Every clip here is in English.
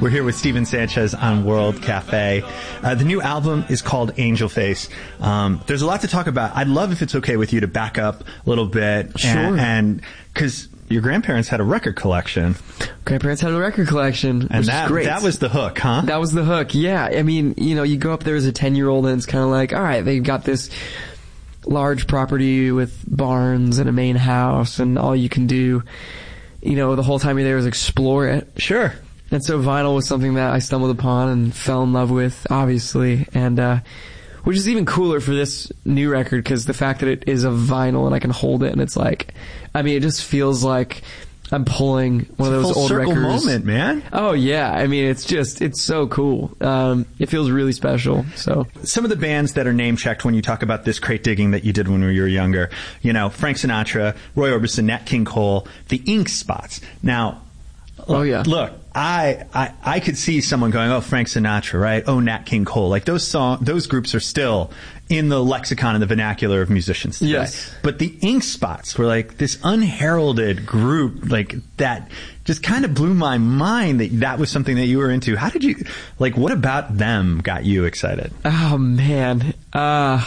We're here with Steven Sanchez on World Cafe. The new album is called Angel Face. There's a lot to talk about. I'd love if it's okay with you to back up a little bit. Sure. And because your grandparents had a record collection. Grandparents had a record collection, which And is great. that was the hook, huh? That was the hook, yeah. I mean, you know, you go up there as a 10-year-old and it's kind of like, all right, they've got this large property with barns and a main house, and all you can do, you know, the whole time you're there is explore it. Sure. And so vinyl was something that I stumbled upon and fell in love with, obviously, and which is even cooler for this new record because the fact that it is a vinyl and I can hold it and it's like, I mean, it just feels like I'm pulling one of those old records. Full circle moment, man. Oh yeah, I mean, it's so cool. It feels really special. So some of the bands that are name checked when you talk about this crate digging that you did when you were younger, you know, Frank Sinatra, Roy Orbison, Nat King Cole, the Ink Spots. Now, oh yeah, look, I could see someone going, oh, Frank Sinatra, right? Oh, Nat King Cole. Like those groups are still in the lexicon and the vernacular of musicians today. Yes. But the Ink Spots were like this unheralded group, like that just kind of blew my mind that was something that you were into. How did you, like, what about them got you excited? Oh man, I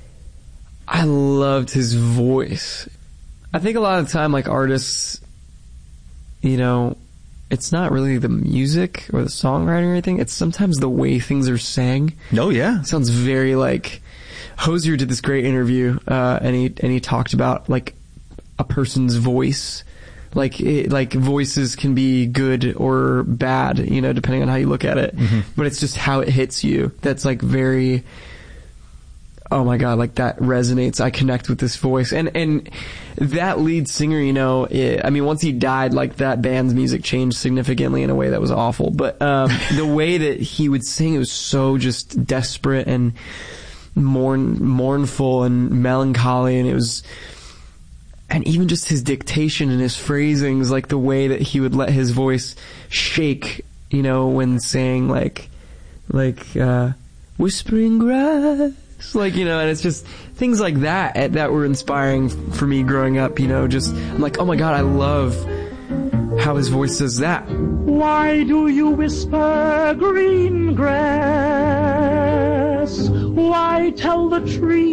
loved his voice. I think a lot of the time, like, artists, you know, it's not really the music or the songwriting or anything. It's sometimes the way things are sang. Oh yeah. It sounds very like Hozier did this great interview, and he talked about like a person's voice. Like voices can be good or bad, you know, depending on how you look at it. Mm-hmm. But it's just how it hits you. That's like very, oh my God, like that resonates. I connect with this voice. And that lead singer, you know, I mean, once he died, like that band's music changed significantly in a way that was awful. But the way that he would sing, it was so just desperate and mournful and melancholy. And it was, and even just his dictation and his phrasings, like the way that he would let his voice shake, you know, when saying like whispering grass. Like, you know, and it's just things like that that were inspiring for me growing up, you know, just, I'm like, oh my God, I love how his voice does that. Why do you whisper green grass? Why tell the tree